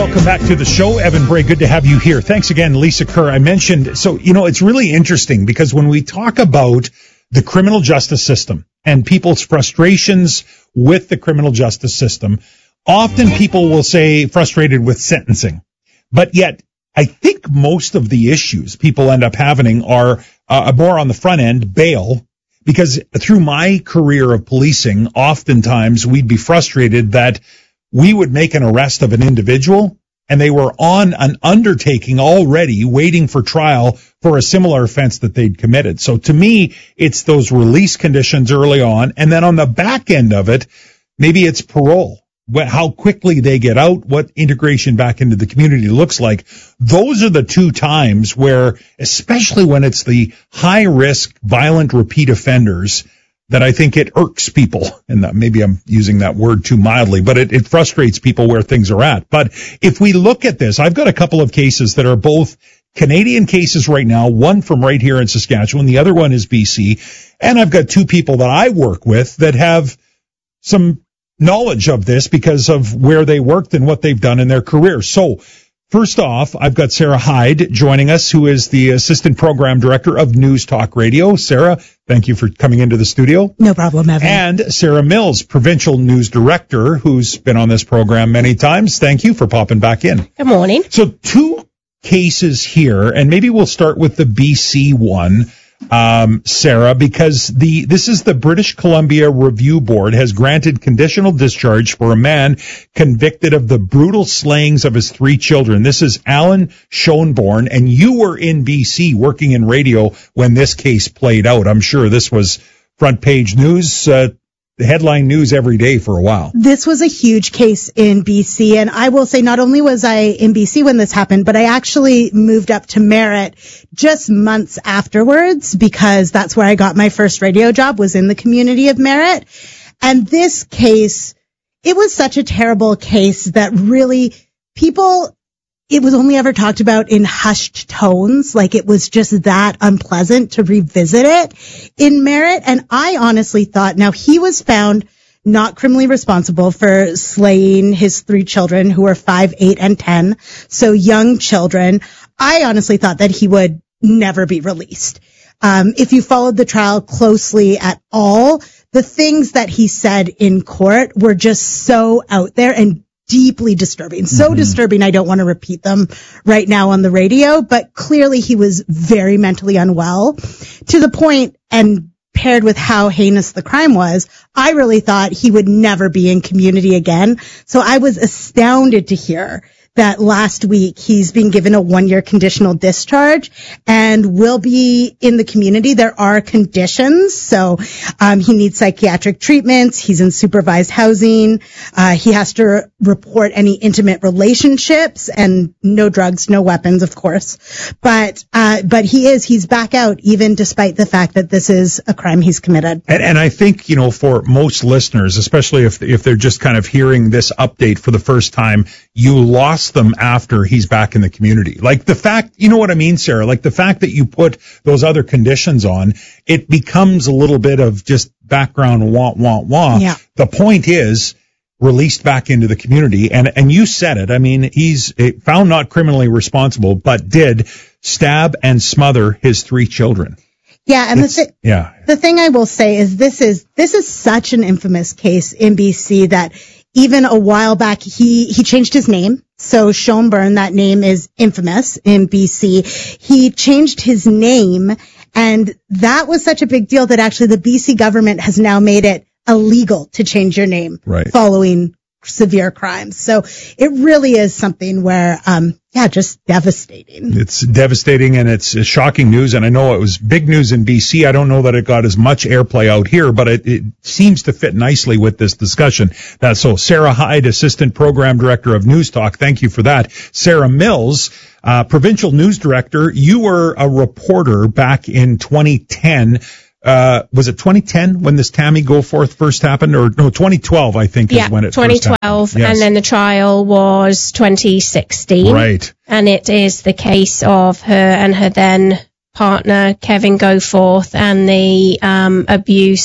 Welcome back to the show. Evan Bray, good to have you here. Thanks again, Lisa Kerr. I mentioned, so, it's really interesting because when we talk about the criminal justice system and people's frustrations with the criminal justice system, often people will say frustrated with sentencing. But yet, I think most of the issues people end up having are more on the front end, bail. Because through my career of policing, oftentimes we'd be frustrated that we would make an arrest of an individual and they were on an undertaking already waiting for trial for a similar offense that they'd committed. So to me, it's those release conditions early on. And then on the back end of it, maybe it's parole. How quickly they get out, what integration back into the community looks like. Those are the two times where, especially when it's the high risk, violent repeat offenders, that I think it irks people. And that maybe I'm using that word too mildly, but it frustrates people where things are at. But if we look at this, I've got a couple of cases that are both Canadian cases right now, one from right here in Saskatchewan, the other one is BC. And I've got two people that I work with that have some knowledge of this because of where they worked and what they've done in their career. So first off, I've got Sarah Hyde joining us, who is the Assistant Program Director of News Talk Radio. Sarah, thank you for coming into the studio. No problem, Evan. And Sarah Mills, Provincial News Director, who's been on this program many times. Thank you for popping back in. Good morning. So two cases here, and maybe we'll start with the BC one. Sarah, because this is the British Columbia Review Board has granted conditional discharge for a man convicted of the brutal slayings of his three children. This is Alan Schoenborn, and you were in BC working in radio when this case played out. I'm sure this was front page news, the headline news every day for a while. This was a huge case in BC, and I will say not only was I in BC when this happened, but I actually moved up to Merritt just months afterwards because that's where I got my first radio job, was in the community of Merritt. And this case, it was such a terrible case that really it was only ever talked about in hushed tones, like it was just that unpleasant to revisit it in Merritt. And I honestly thought, now he was found not criminally responsible for slaying his three children who were 5, 8, and 10, so young children. I honestly thought that he would never be released. If you followed the trial closely at all, the things that he said in court were just so out there and deeply disturbing. So disturbing, I don't want to repeat them right now on the radio, but clearly he was very mentally unwell to the point, and paired with how heinous the crime was, I really thought he would never be in community again. So I was astounded to hear that last week he's been given a 1-year conditional discharge and will be in the community. There are conditions. So, he needs psychiatric treatments. He's in supervised housing. He has to report any intimate relationships and no drugs, no weapons, of course. But he's back out even despite the fact that this is a crime he's committed. And I think, for most listeners, especially if they're just kind of hearing this update for the first time, you lost them after he's back in the community. Like the fact, you know what I mean, Sarah? Like the fact that you put those other conditions on, it becomes a little bit of just background wah. Yeah. The point is released back into the community. And you said it. I mean, he's found not criminally responsible, but did stab and smother his three children. Yeah, and the thing I will say is this is such an infamous case in BC that even a while back he changed his name. So Schoenborn, that name is infamous in BC. He changed his name, and that was such a big deal that actually the BC government has now made it illegal to change your name following severe crimes. So it really is something where, just devastating. It's devastating, and it's shocking news. And I know it was big news in BC. I don't know that it got as much airplay out here, but it seems to fit nicely with this discussion. So Sarah Hyde, Assistant Program Director of News Talk. Thank you for that. Sarah Mills, Provincial News Director. You were a reporter back in 2010. Was it 2010 when this Tammy Goforth first happened? Or no, 2012, I think, is when it 2012, first happened. Yes. And then the trial was 2016. Right. And it is the case of her and her then partner, Kevin Goforth, and the abuse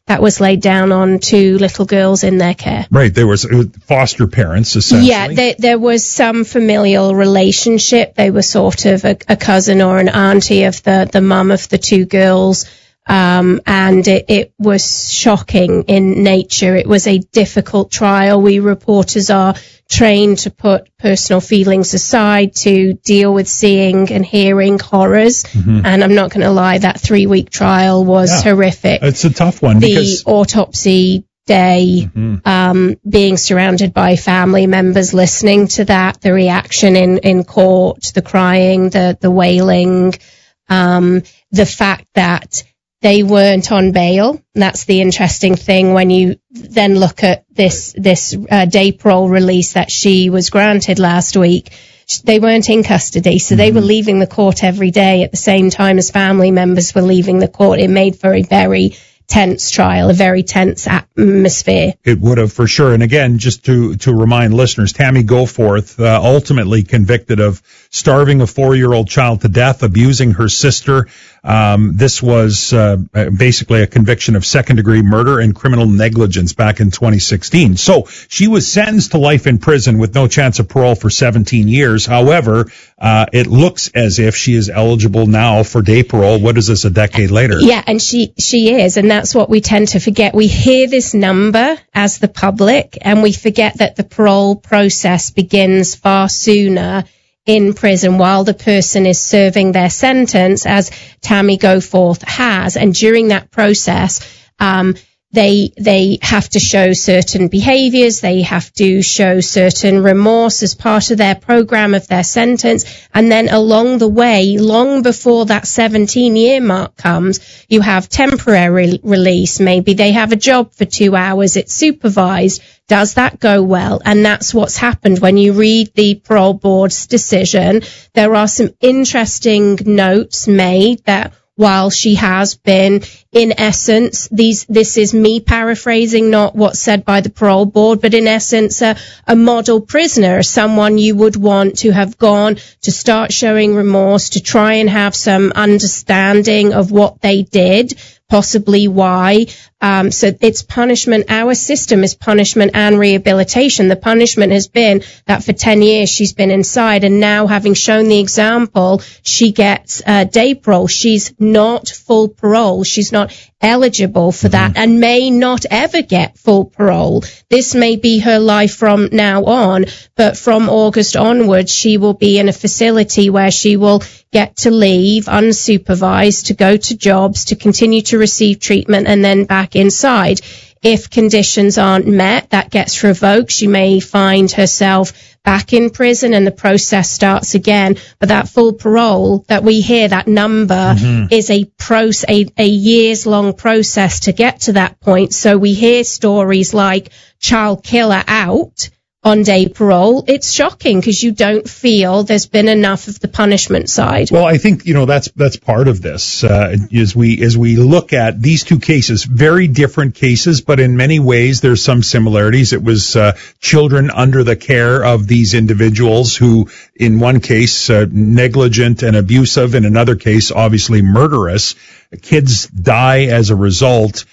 that was laid down on 2 little girls in their care. Right. There was foster parents, essentially. Yeah, there was some familial relationship. They were sort of a cousin or an auntie of the mum of the 2 girls. And it was shocking in nature. It was a difficult trial. We reporters are trained to put personal feelings aside to deal with seeing and hearing horrors. Mm-hmm. And I'm not going to lie, that 3-week trial was horrific. It's a tough one. The autopsy day, being surrounded by family members, listening to that, the reaction in court, the crying, the wailing, the fact that they weren't on bail. That's the interesting thing when you then look at this day parole release that she was granted last week. They weren't in custody, so they were leaving the court every day at the same time as family members were leaving the court. It made for a very tense trial, a very tense atmosphere. It would have, for sure. And again, just to remind listeners, Tammy Goforth, ultimately convicted of starving a 4-year-old child to death, abusing her sister. This was basically a conviction of second-degree murder and criminal negligence back in 2016. So she was sentenced to life in prison with no chance of parole for 17 years. However, it looks as if she is eligible now for day parole. What is this, a decade later? Yeah, and she is, and that's what we tend to forget. We hear this number as the public, and we forget that the parole process begins far sooner in prison while the person is serving their sentence, as Tammy Goforth has. And during that process, they have to show certain behaviors. They have to show certain remorse as part of their program of their sentence. And then along the way, long before that 17-year mark comes, you have temporary release. Maybe they have a job for 2 hours. It's supervised. Does that go well? And that's what's happened. When you read the parole board's decision, there are some interesting notes made that while she has been, in essence, this is me paraphrasing, not what's said by the parole board, but in essence, a model prisoner, someone you would want to have gone to start showing remorse, to try and have some understanding of what they did, possibly why. So it's punishment. Our system is punishment and rehabilitation. The punishment has been that for 10 years she's been inside, and now, having shown the example, she gets day parole. She's not full parole. She's not eligible for that and may not ever get full parole. This may be her life from now on, but from August onwards, she will be in a facility where she will get to leave unsupervised, to go to jobs, to continue to receive treatment, and then back inside. If conditions aren't met, that gets revoked. She may find herself back in prison and the process starts again. But that full parole that we hear, that number, is a years-long process to get to that point. So we hear stories like child killer out on day parole. It's shocking because you don't feel there's been enough of the punishment side. Well, I think, that's part of this, as we look at these two cases, very different cases, but in many ways there's some similarities. It was children under the care of these individuals who, in one case, negligent and abusive, in another case, obviously murderous. Kids die as a result.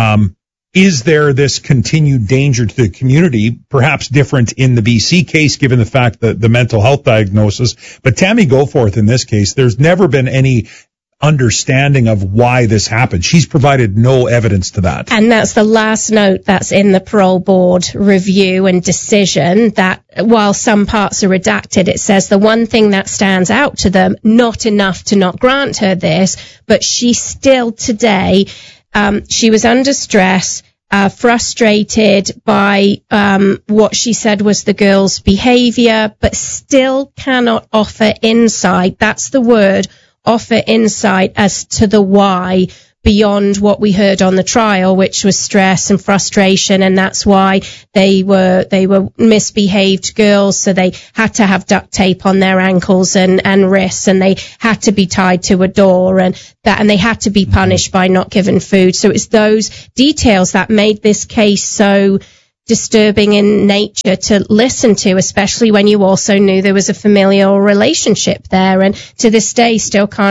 Is there this continued danger to the community, perhaps different in the BC case, given the fact that the mental health diagnosis? But Tammy Goforth, in this case, there's never been any understanding of why this happened. She's provided no evidence to that. And that's the last note that's in the parole board review and decision, that while some parts are redacted, it says the one thing that stands out to them, not enough to not grant her this, but she still today, she was under stress, frustrated by what she said was the girl's behavior, but still cannot offer insight. That's the word, offer insight as to the why, beyond what we heard on the trial, which was stress and frustration, and that's why they were misbehaved girls, so they had to have duct tape on their ankles and wrists, and they had to be tied to a door, and they had to be punished by not given food. So it's those details that made this case so disturbing in nature to listen to, especially when you also knew there was a familial relationship there, and to this day still can't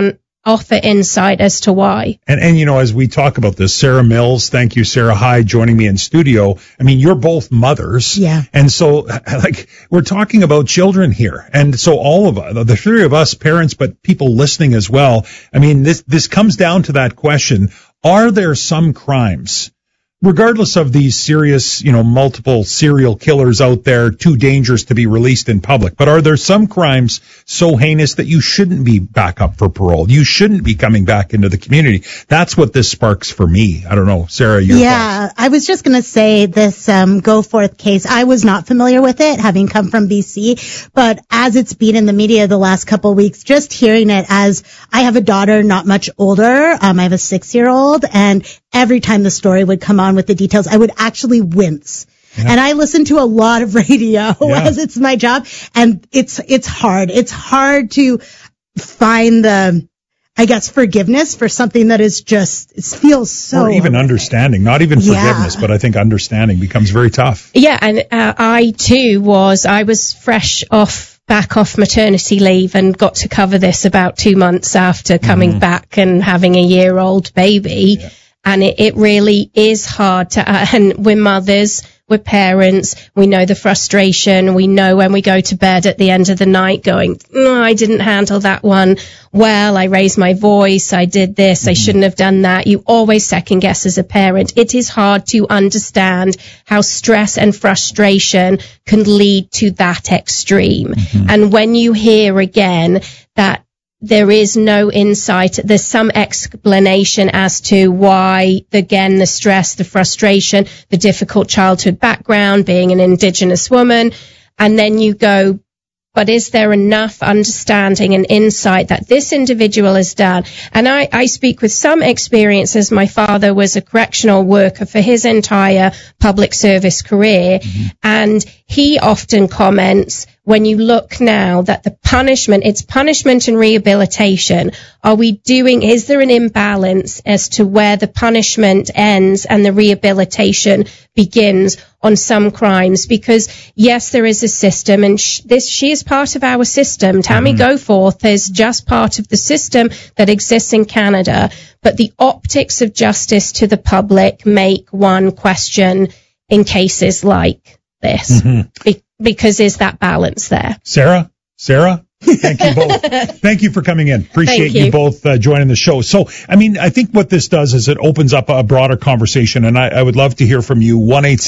offer insight as to why. And you know, as we talk about this, Sarah Mills, thank you, Sarah Hyde, joining me in studio. I mean, you're both mothers. Yeah. And so, like, we're talking about children here. And so all of us, the three of us, parents, but people listening as well, I mean, this comes down to that question. Are there some crimes, regardless of these serious, multiple serial killers out there, too dangerous to be released in public, but are there some crimes so heinous that you shouldn't be back up for parole? You shouldn't be coming back into the community. That's what this sparks for me. I don't know, Sarah, your thoughts? I was just going to say this Goforth case, I was not familiar with it, having come from BC, but as it's been in the media the last couple of weeks, just hearing it, as I have a daughter not much older, I have a 6-year-old, and every time the story would come on with the details, I would actually wince. Yeah. And I listen to a lot of radio as it's my job, and it's hard. It's hard to find the, I guess, forgiveness for something that is just, it feels so. Or even understanding, not even forgiveness, but I think understanding becomes very tough. Yeah, and I too was back off maternity leave and got to cover this about 2 months after coming back and having a year-old baby. Yeah. And it really is hard and we're mothers, we're parents, we know the frustration, we know when we go to bed at the end of the night going, no, I didn't handle that one well, I raised my voice, I did this, I shouldn't have done that. You always second guess as a parent. It is hard to understand how stress and frustration can lead to that extreme. And when you hear again that there is no insight, there's some explanation as to why, again, the stress, the frustration, the difficult childhood background, being an Indigenous woman, and then you go, but is there enough understanding and insight that this individual has done? And I speak with some experiences. My father was a correctional worker for his entire public service career, and he often comments, when you look now that the punishment, it's punishment and rehabilitation. Is there an imbalance as to where the punishment ends and the rehabilitation begins on some crimes? Because yes, there is a system, and she is part of our system. Tammy Goforth is just part of the system that exists in Canada. But the optics of justice to the public make one question in cases like this. Because is that balance there? Sarah, thank you both. Thank you for coming in. Appreciate you both joining the show. So, I mean, I think what this does is it opens up a broader conversation, and I would love to hear from you.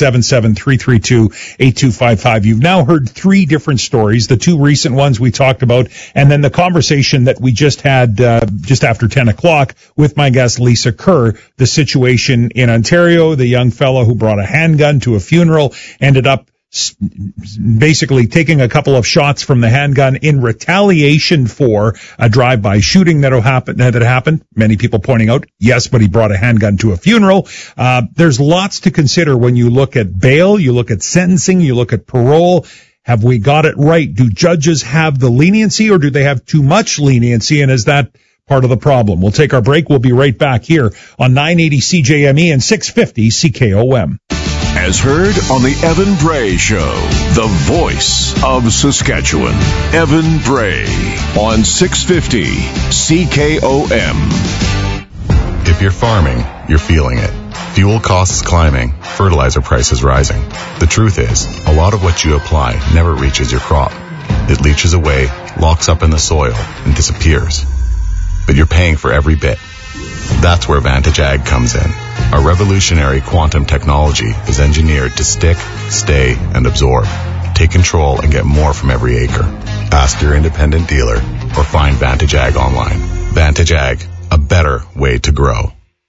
1-877-332-8255. You've now heard 3 different stories, the 2 recent ones we talked about, and then the conversation that we just had just after 10 o'clock with my guest, Lisa Kerr, the situation in Ontario, the young fellow who brought a handgun to a funeral, ended up basically taking a couple of shots from the handgun in retaliation for a drive-by shooting that happened. Many people pointing out, yes, but he brought a handgun to a funeral. There's lots to consider when you look at bail, you look at sentencing, you look at parole. Have we got it right? Do judges have the leniency, or do they have too much leniency? And is that part of the problem? We'll take our break. We'll be right back here on 980 CJME and 650 CKOM. As heard on the Evan Bray Show, the voice of Saskatchewan. Evan Bray on 650 CKOM. If you're farming, you're feeling it. Fuel costs climbing, fertilizer prices rising. The truth is, a lot of what you apply never reaches your crop. It leaches away, locks up in the soil, and disappears. But you're paying for every bit. That's where Vantage Ag comes in. Our revolutionary quantum technology is engineered to stick, stay, and absorb. Take control and get more from every acre. Ask your independent dealer or find Vantage Ag online. Vantage Ag, a better way to grow.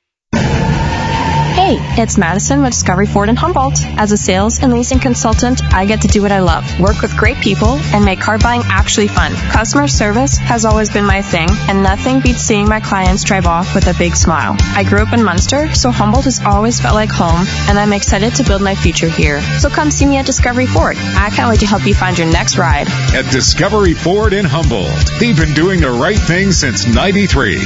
Hey, it's Madison with Discovery Ford in Humboldt. As a sales and leasing consultant, I get to do what I love, work with great people, and make car buying actually fun. Customer service has always been my thing, and nothing beats seeing my clients drive off with a big smile. I grew up in Munster, so Humboldt has always felt like home, and I'm excited to build my future here. So come see me at Discovery Ford. I can't wait to help you find your next ride. At Discovery Ford in Humboldt, they've been doing the right thing since '93.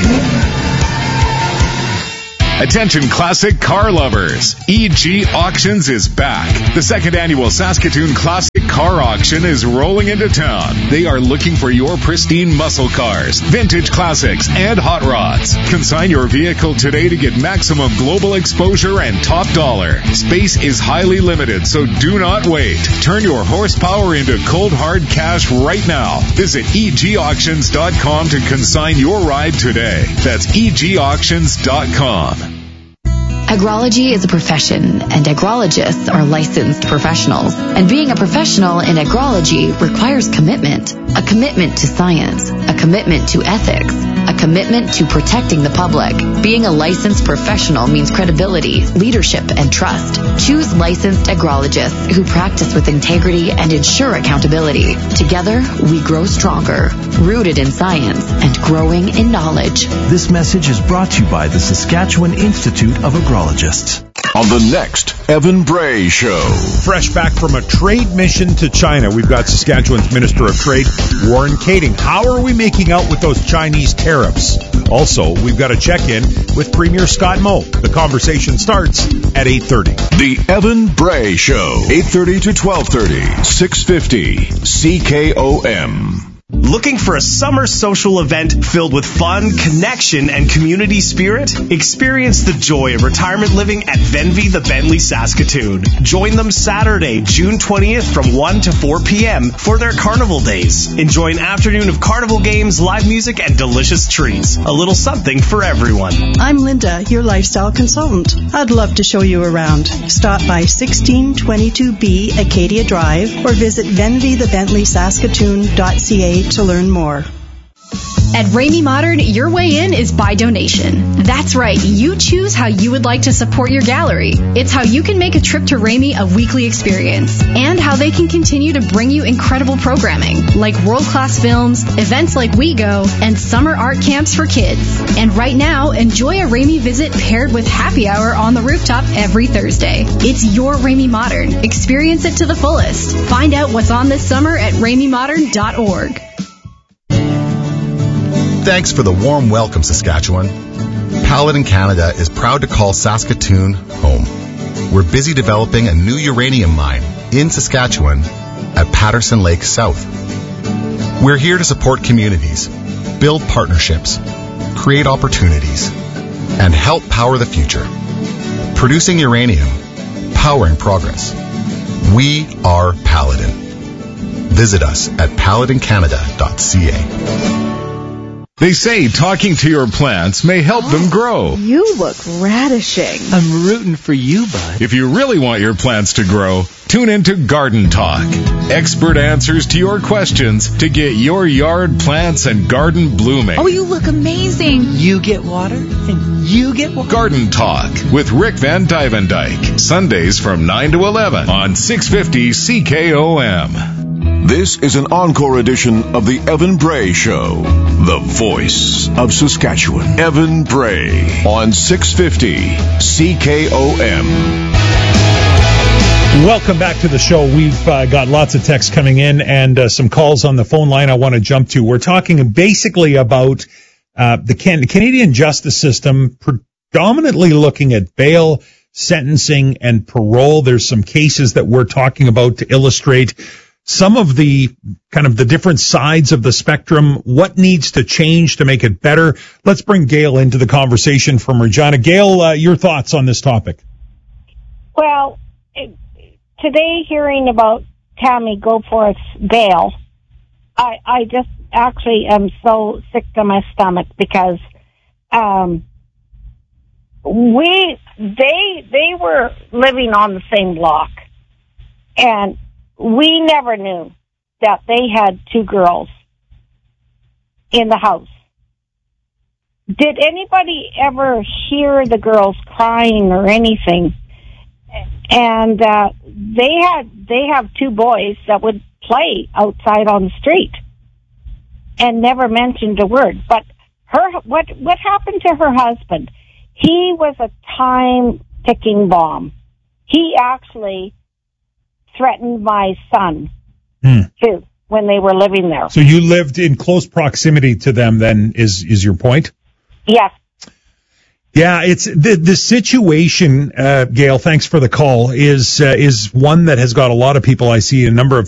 Attention classic car lovers. EG Auctions is back. The second annual Saskatoon Classic Car Auction is rolling into town. They are looking for your pristine muscle cars, vintage classics, and hot rods. Consign your vehicle today to get maximum global exposure and top dollar. Space is highly limited, so do not wait. Turn your horsepower into cold hard cash right now. Visit egauctions.com to consign your ride today. That's egauctions.com. Agrology is a profession, and agrologists are licensed professionals. And being a professional in agrology requires commitment. A commitment to science, a commitment to ethics, a commitment to protecting the public. Being a licensed professional means credibility, leadership, and trust. Choose licensed agrologists who practice with integrity and ensure accountability. Together, we grow stronger, rooted in science and growing in knowledge. This message is brought to you by the Saskatchewan Institute of Agrologists. On the next Evan Bray Show. Fresh back from a trade mission to China, we've got Saskatchewan's Minister of Trade, Warren Kating. How are we making out with those Chinese tariffs? Also, we've got a check-in with Premier Scott Moe. The conversation starts at 8:30. The Evan Bray Show, 8:30 to 12:30, 650 CKOM. Looking for a summer social event filled with fun, connection, and community spirit? Experience the joy of retirement living at Venvy the Bentley Saskatoon. Join them Saturday, June 20th from 1 to 4 p.m. for their carnival days. Enjoy an afternoon of carnival games, live music, and delicious treats. A little something for everyone. I'm Linda, your lifestyle consultant. I'd love to show you around. Stop by 1622B Acadia Drive or visit venvythebentleysaskatoon.ca to learn more. At Ramey Modern, your way in is by donation. That's right, you choose how you would like to support your gallery. It's how you can make a trip to Ramey a weekly experience, and how they can continue to bring you incredible programming, like world-class films, events like We Go, and summer art camps for kids. And right now, enjoy a Ramey visit paired with happy hour on the rooftop every Thursday. It's your Ramey Modern. Experience it to the fullest. Find out what's on this summer at RameyModern.org. Thanks for the warm welcome, Saskatchewan. Paladin Canada is proud to call Saskatoon home. We're busy developing a new uranium mine in Saskatchewan at Patterson Lake South. We're here to support communities, build partnerships, create opportunities, and help power the future. Producing uranium, powering progress. We are Paladin. Visit us at paladincanada.ca. They say talking to your plants may help them grow. You look radishing. I'm rooting for you, bud. If you really want your plants to grow, tune into Garden Talk. Expert answers to your questions to get your yard plants and garden blooming. Oh, you look amazing. You get water, and you get water. Garden Talk with Rick Van Dyvendyke. Sundays from 9 to 11 on 650 CKOM. This is an encore edition of the Evan Bray Show, the voice of Saskatchewan. Evan Bray on 650 CKOM. Welcome back to the show. We've got lots of texts coming in and some calls on the phone line I want to jump to. We're talking basically about the Canadian justice system, predominantly looking at bail, sentencing, and parole. There's some cases that we're talking about to illustrate some of the kind of the different sides of the spectrum, what needs to change to make it better. Let's bring Gail into the conversation from Regina. Gail, your thoughts on this topic? Well, today hearing about Tammy Goforth's bail, I just actually am so sick to my stomach because they were living on the same block, and we never knew that they had two girls in the house. Did anybody ever hear the girls crying or anything? And they have two boys that would play outside on the street and never mentioned a word. But what happened to her husband? He was a time-ticking bomb. He actually threatened my son, too, when they were living there. So you lived in close proximity to them, then, is your point? Yes. Yeah, it's the situation, Gail, thanks for the call, is one that has got a lot of people. I see a number of